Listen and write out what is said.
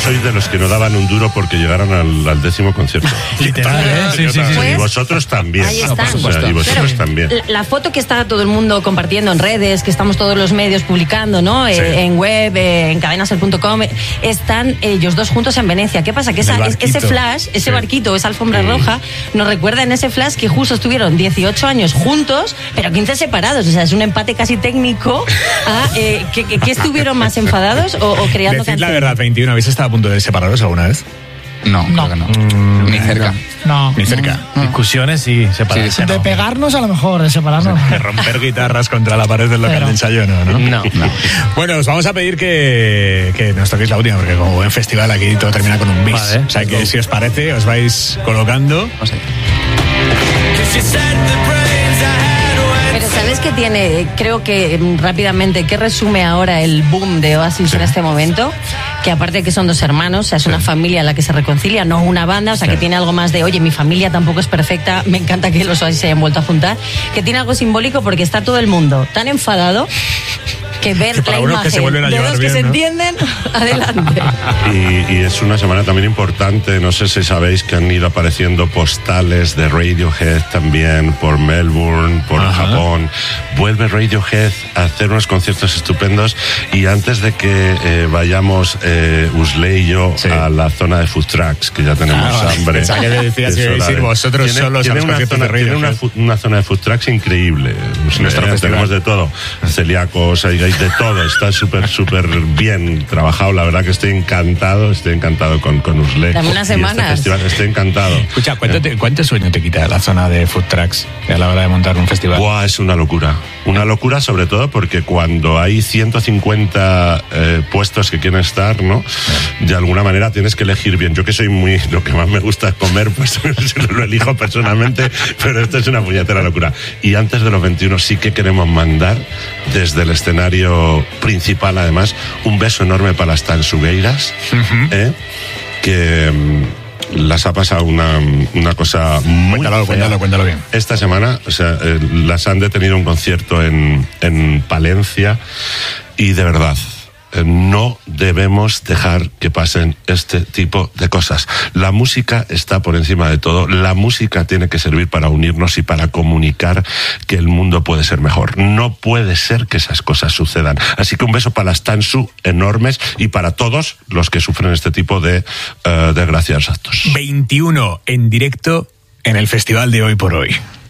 soy de los que no daban un duro porque llegaron al 10º concierto. Literal, sí. Y vosotros también. Ahí están. Por supuesto. Y vosotros también. La foto que está todo el mundo compartiendo en redes, que estamos todos los medios publicando, ¿no? Sí. En web, en cadenaser.com, están ellos dos juntos en Venecia. ¿Qué pasa? Que ese flash, ese barquito, esa alfombra roja, nos recuerda en ese flash que justo estuvieron 18 años juntos, pero 15 separados. O sea, es un empate casi técnico. ¿Que estuvieron más enfadados o creando Decid canciones? la verdad, 21, ¿habéis estado a punto de separaros alguna vez? No, creo que no. Ni cerca. No. Ni cerca. Discusiones y separación. Sí, De pegarnos a lo mejor, de separarnos. De romper guitarras contra la pared del local de ensayo, ¿no? Bueno, os vamos a pedir que nos toquéis la última, porque como buen festival aquí todo termina con un bis. Vale. O sea que si os parece, os vais colocando. Pero ¿sabes qué tiene? Creo que rápidamente, ¿qué resume ahora el boom de Oasis en este momento? Que aparte de que son dos hermanos, o sea, es una familia en la que se reconcilia, no una banda, o sea, que tiene algo más de, oye, mi familia tampoco es perfecta, me encanta que los Oasis se hayan vuelto a juntar, que tiene algo simbólico porque está todo el mundo tan enfadado que ver la imagen de dos que se entienden, adelante. Y es una semana también importante, no sé si sabéis que han ido apareciendo postales de Radiohead también por Melbourne, por Japón. Vuelve Radiohead a hacer unos conciertos estupendos y antes de que vayamos Usle y yo a la zona de food trucks, que ya tenemos hambre. Pensaba que decías que decir vosotros solos a los conciertos de Radiohead. Tiene una zona de food trucks increíble. Tenemos de todo. Celíacos, hay de todo, está súper bien trabajado, la verdad que estoy encantado con Usle. Dame unas semanas. Este festival, estoy encantado. Escucha, ¿cuánto sueño te quita la zona de food trucks a la hora de montar un festival? Buah, es una locura sobre todo porque cuando hay 150 puestos que quieren estar, ¿no? De alguna manera tienes que elegir bien. Yo que soy lo que más me gusta es comer, pues lo elijo personalmente, pero esto es una puñetera locura. Y antes de los 21 sí que queremos mandar desde el escenario principal, además, un beso enorme para las Tansugueiras, que las ha pasado una cosa muy fea. Cuéntalo bien. Esta semana, o sea, las han detenido un concierto en Palencia y de verdad, no debemos dejar que pasen este tipo de cosas. La música está por encima de todo. La música tiene que servir para unirnos y para comunicar que el mundo puede ser mejor. No puede ser que esas cosas sucedan. Así que un beso para las Tansu enormes y para todos los que sufren este tipo de desgraciados actos. 21 en directo en el festival de Hoy por Hoy.